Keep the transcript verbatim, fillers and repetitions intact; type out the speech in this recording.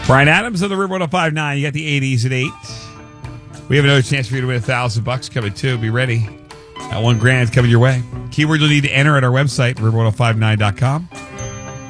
Brian Adams of the River ten fifty-nine. You got the eighties at eight. We have another chance for you to win a thousand bucks coming too. Be ready. That one grand coming your way. Keyword you'll need to enter at our website, river ten fifty-nine dot com.